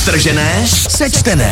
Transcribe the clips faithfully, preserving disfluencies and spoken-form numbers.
Podtržené, sečtené.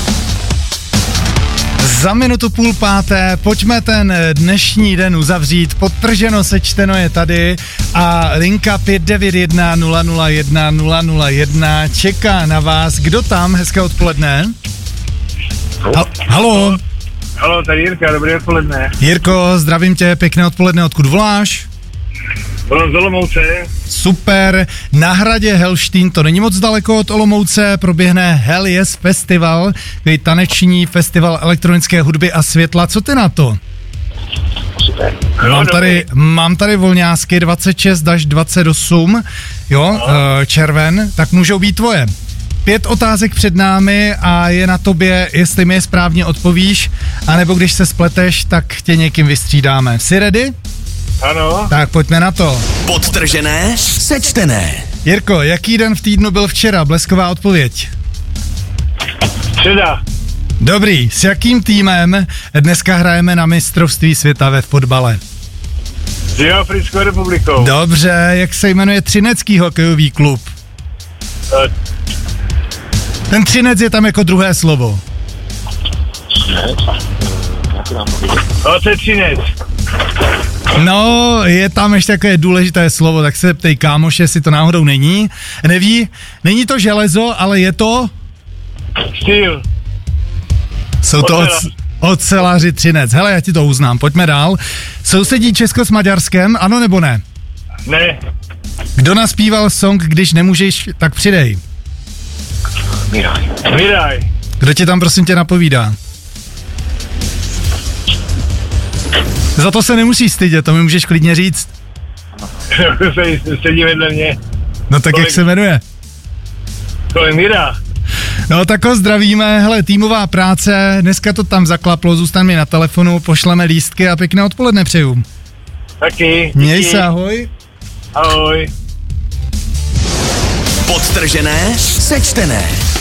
Za minutu půl páté, pojďme ten dnešní den uzavřít. Podtrženo, sečteno je tady a linka pět devět jedna nula nula jedna nula nula jedna čeká na vás. Kdo tam? Hezké odpoledne. Ha- Halo. Halo, tady Jirka, dobré odpoledne. Jirko, zdravím tě, pěkné odpoledne, odkud voláš? Volám z Olomouce. Super, na hradě Helštín, to není moc daleko od Olomouce, proběhne Hell Yes Festival, takový taneční festival elektronické hudby a světla. Co ty na to? Super. Mám tady, mám tady volňásky dvacet šest až dvacet osm, jo, no. červen, tak můžou být tvoje. Pět otázek před námi a je na tobě, jestli mi je správně odpovíš, anebo když se spleteš, tak tě někým vystřídáme. Jsi ready? Ano. Tak pojďme na to. Podtržené, sečtené. Jirko, jaký den v týdnu byl včera? Blesková odpověď. Středa. Dobrý, s jakým týmem dneska hrajeme na mistrovství světa ve fotbale? S Jihoafrickou republikou. Dobře, jak se jmenuje třinecký hokejový klub? Uh, Ten Třinec je tam jako druhé slovo. dvacet Třinec. No, je tam ještě takové důležité slovo, tak se ptej kámoše, jestli to náhodou není. Neví, není to železo, ale je to... Styl. Jsou to oc, oceláři Třinec. Hele, já ti to uznám, pojďme dál. Sousedí Česko s Maďarskem, ano nebo ne? Ne. Kdo naspíval song Když nemůžeš, tak přidej. Miraj. Miraj. Kdo ti tam prosím tě napovídá? Za to se nemusíš stydět, to mi můžeš klidně říct. Sedí vedle mě. No tak Kolik? Jak se jmenuje? To je Mira. No tak ho zdravíme, hele, týmová práce, dneska to tam zaklaplo, zůstaň mi na telefonu, pošleme lístky a pěkné odpoledne přeju. Taky. Měj díky. se, ahoj. Ahoj. Podtržené, sečtené.